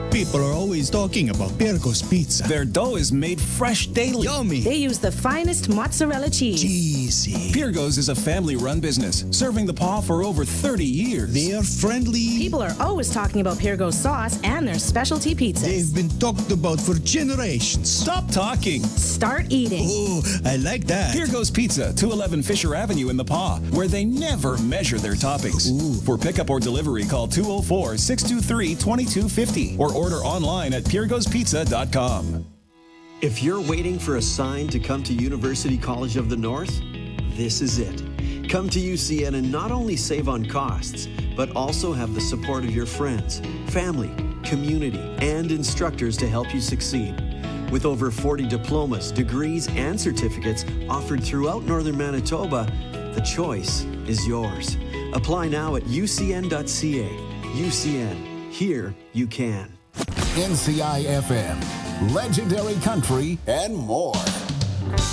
People are always talking about Pirco's Pizza. Their dough is made fresh daily. Yummy. They use the finest mozzarella cheese. Cheesy. Pirgo's is a family-run business, serving the paw for over 30 years. They are friendly. People are always talking about Pirgo's sauce and their specialty pizzas. They've been talked about for generations. Stop talking. Start eating. Oh, I like that. Pirgo's Pizza, 211 Fisher Avenue in the Paw, where they never measure their toppings. Ooh. For pickup or delivery, call 204-623-2250 or order online at pirgospizza.com. If you're waiting for a sign to come to University College of the North, this is it. Come to UCN and not only save on costs, but also have the support of your friends, family, community, and instructors to help you succeed. With over 40 diplomas, degrees, and certificates offered throughout Northern Manitoba, the choice is yours. Apply now at ucn.ca. UCN. Here you can. NCI FM, legendary country, and more.